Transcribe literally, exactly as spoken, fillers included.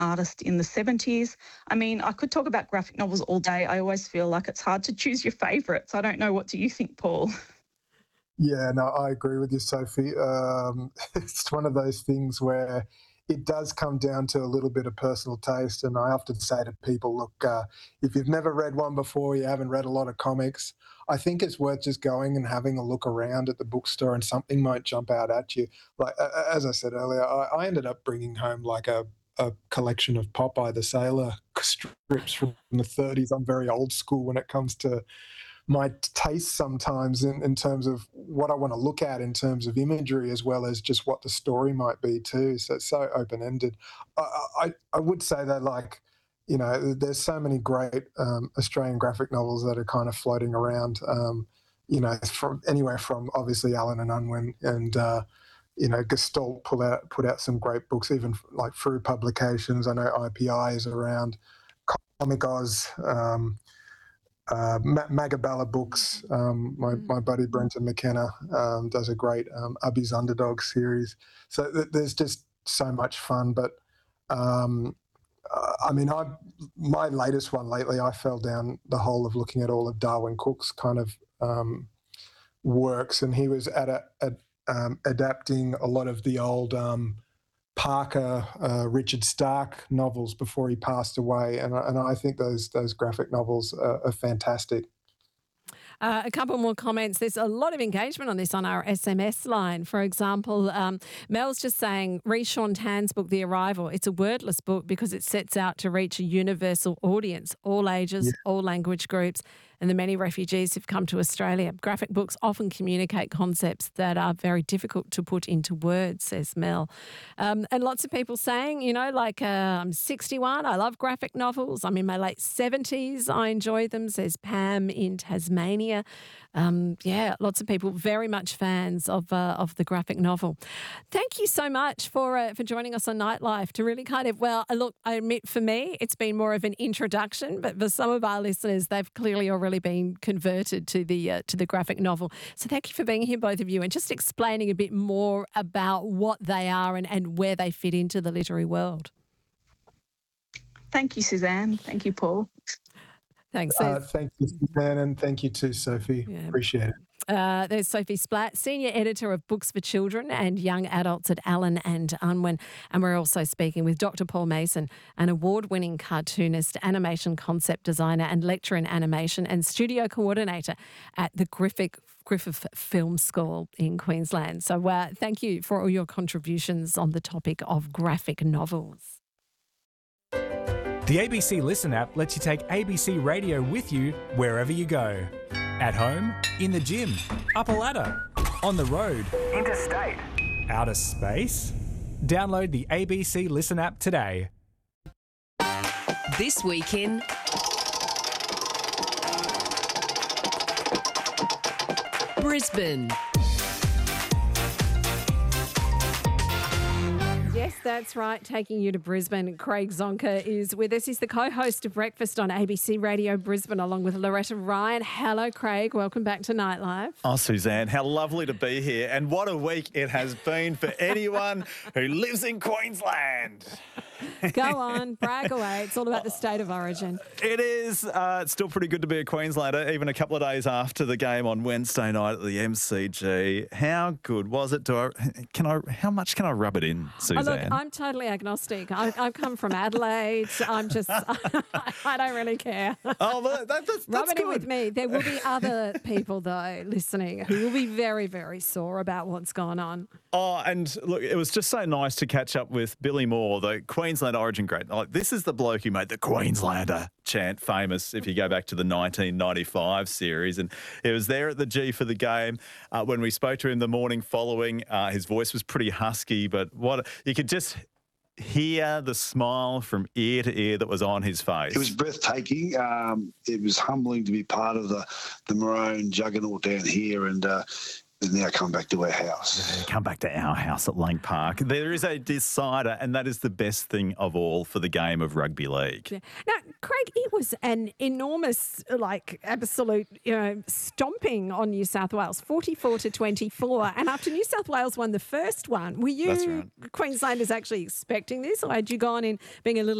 artist in the seventies. I mean, I could talk about graphic novels all day. I always feel like it's hard to choose your favourites. I don't know. What do you think, Paul? Yeah, no, I agree with you, Sophie. Um, it's one of those things where it does come down to a little bit of personal taste. And I often say to people, look, uh, if you've never read one before, you haven't read a lot of comics, I think it's worth just going and having a look around at the bookstore and something might jump out at you. Like, uh, as I said earlier, I, I ended up bringing home like a, a collection of Popeye the Sailor strips from the thirties. I'm very old school when it comes to my taste sometimes in, in terms of what I want to look at in terms of imagery as well as just what the story might be too. So it's so open-ended. I, I, I would say that, like, you know, there's so many great um, Australian graphic novels that are kind of floating around, um, you know, from anywhere from obviously Allen and Unwin and, uh, you know, Gestalt put out, put out some great books, even like through publications. I know I P I is around, Comic Oz, um, Uh, Magabala Books, um, my, my buddy Brenton McKenna um, does a great um, Ubby's Underdog series. So th- there's just so much fun. But, um, uh, I mean, I my latest one lately, I fell down the hole of looking at all of Darwin Cook's kind of um, works, and he was at, a, at um, adapting a lot of the old um, Parker, uh, Richard Stark novels before he passed away, and, and I think those those graphic novels are, are fantastic. Uh, a couple more comments. There's a lot of engagement on this on our S M S line. For example, um, Mel's just saying, read Sean Tan's book, The Arrival. It's a wordless book because it sets out to reach a universal audience, all ages, yeah. all language groups, and the many refugees who've come to Australia. Graphic books often communicate concepts that are very difficult to put into words, says Mel. Um, and lots of people saying, you know, like, uh, I'm sixty-one, I love graphic novels. I'm in my late seventies, I enjoy them, says Pam in Tasmania. Um, yeah, lots of people very much fans of uh, of the graphic novel. Thank you so much for uh, for joining us on Nightlife to really kind of, well, look, I admit for me, it's been more of an introduction, but for some of our listeners, they've clearly already been converted to the uh, to the graphic novel. So thank you for being here, both of you, and just explaining a bit more about what they are and, and where they fit into the literary world. Thank you, Suzanne. Thank you, Paul. Thanks. Uh, thank you, Suzanne, and thank you too, Sophie. Yeah. Appreciate it. Uh, there's Sophie Splatt, Senior Editor of Books for Children and Young Adults at Allen and Unwin. And we're also speaking with Doctor Paul Mason, an award-winning cartoonist, animation concept designer and lecturer in animation and studio coordinator at the Griffith, Griffith Film School in Queensland. So uh, thank you for all your contributions on the topic of graphic novels. The A B C Listen app lets you take A B C Radio with you wherever you go. At home, in the gym, up a ladder, on the road, interstate, outer space. Download the A B C Listen app today. This week in Brisbane. Yes, that's right. Taking you to Brisbane, Craig Zonka is with us. He's the co-host of Breakfast on A B C Radio Brisbane, along with Loretta Ryan. Hello, Craig. Welcome back to Nightlife. Oh, Suzanne, how lovely to be here. And what a week it has been for anyone who lives in Queensland. Go on, brag away. It's all about the state of origin. It is. Uh, it's still pretty good to be a Queenslander, even a couple of days after the game on Wednesday night at the M C G. How good was it? Do I, can I? How much can I rub it in, Suzanne? Oh, look, I'm totally agnostic. I, I've come from Adelaide. I'm just, I don't really care. Oh, that, that, that's, Rub that's it in with me. There will be other people, though, listening who will be very, very sore about what's gone on. Oh, and look, it was just so nice to catch up with Billy Moore, the Queensland origin great. Like, this is the bloke who made the Queenslander chant famous if you go back to the nineteen ninety-five series. And he was there at the G for the game. Uh, when we spoke to him the morning following, uh, his voice was pretty husky, but what you could just hear the smile from ear to ear that was on his face. It was breathtaking. Um, it was humbling to be part of the, the Maroon juggernaut down here, and uh, and now come back to our house. Yeah, come back to our house at Lang Park. There is a decider, and that is the best thing of all for the game of rugby league. Yeah. Now, Craig, it was an enormous, like, absolute, you know, stomping on New South Wales, forty-four to twenty-four. And after New South Wales won the first one, were you That's right. Queenslanders actually expecting this, or had you gone in being a little